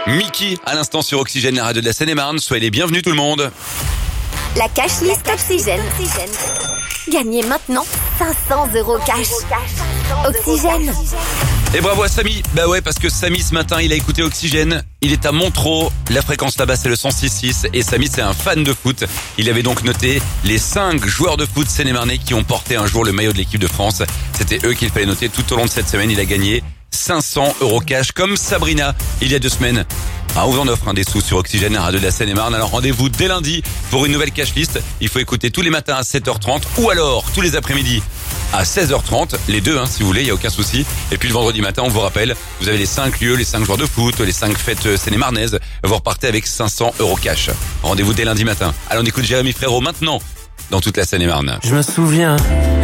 Mickey, à l'instant sur Oxygène, la radio de la Seine-et-Marne. Soyez les bienvenus tout le monde. La cash list Oxygène. Gagnez maintenant 500 € cash. Oxygène. Et bravo à Samy. Bah ouais, parce que Samy ce matin, il a écouté Oxygène. Il est à Montereau. La fréquence là-bas, c'est le 106.6. Et Samy, c'est un fan de foot. Il avait donc noté les 5 joueurs de foot sénémarnais qui ont porté un jour le maillot de l'équipe de France. C'était eux qu'il fallait noter tout au long de cette semaine. Il a gagné 500 € cash, comme Sabrina, il y a 2 semaines. Ah, on vous en offre des sous sur Oxygène, la radio de la Seine-et-Marne. Alors rendez-vous dès lundi pour une nouvelle cash list. Il faut écouter tous les matins à 7h30 ou alors tous les après-midi à 16h30. Les deux, si vous voulez, il n'y a aucun souci. Et puis le vendredi matin, on vous rappelle, vous avez les 5 lieux, les 5 joueurs de foot, les 5 fêtes sénémarnaises. Vous repartez avec 500 € cash. Rendez-vous dès lundi matin. Allez, on écoute Jérémy Frérot maintenant dans toute la Seine-et-Marne. Je me souviens